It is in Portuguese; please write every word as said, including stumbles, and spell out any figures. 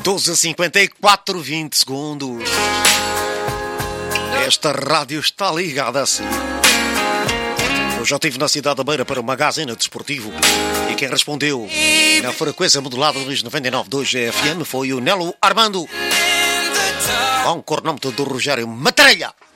doze a cinquenta e quatro, vinte segundos. Esta rádio está ligada assim. Eu já estive na cidade da Beira para o Magazine Desportivo e quem respondeu na frequência modulada dos noventa e nove ponto dois F M foi o Nelo Armando, com o cronômetro do Rogério Matrelha.